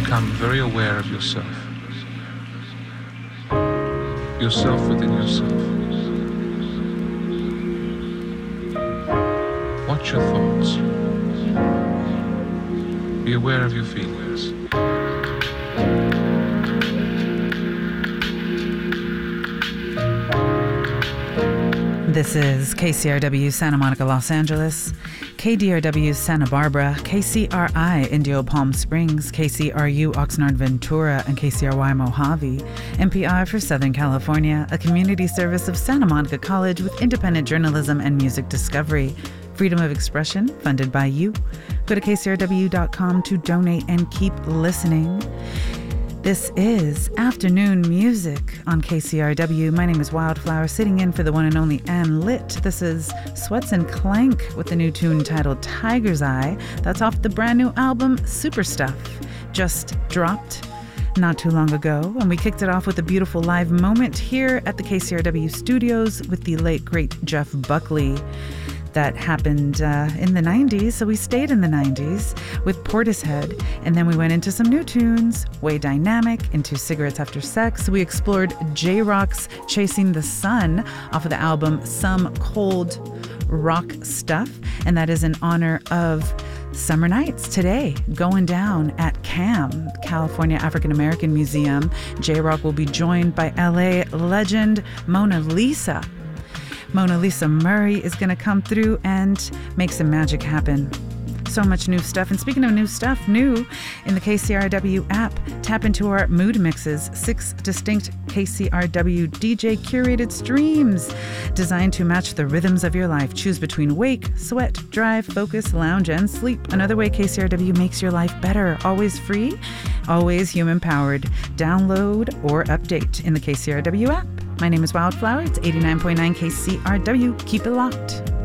become very aware of yourself. Yourself within yourself. Watch your thoughts. Be aware of your feelings. This is KCRW Santa Monica, Los Angeles, KDRW Santa Barbara, KCRI Indio Palm Springs, KCRU Oxnard Ventura, and KCRY Mojave, MPR for Southern California, a community service of Santa Monica College with independent journalism and music discovery. Freedom of expression, funded by you. Go to kcrw.com to donate and keep listening. This is Afternoon Music on KCRW. My name is Wildflower, sitting in for the one and only Ann Litt. This is Sweats and Clank with the new tune titled Tiger's Eye. That's off the brand new album Super Stuff, just dropped not too long ago. And we kicked it off with a beautiful live moment here at the KCRW studios with the late, great Jeff Buckley. That happened in the 90s, so we stayed in the 90s with Portishead, and then we went into some new tunes, Way Dynamic, into Cigarettes After Sex. We explored J-Rock's Chasing the Sun off of the album Some Cold Rock Stuff, and that is in honor of Summer Nights today, going down at CAM, California African American Museum. J-Rock will be joined by LA legend Mona Lisa. Mona Lisa Murray is going to come through and make some magic happen. So much new stuff. And speaking of new stuff, new in the KCRW app, tap into our mood mixes, 6 distinct KCRW DJ curated streams designed to match the rhythms of your life. Choose between wake, sweat, drive, focus, lounge, and sleep. Another way KCRW makes your life better. Always free, always human-powered. Download or update in the KCRW app. My name is Wildflower. It's 89.9 KCRW. Keep it locked.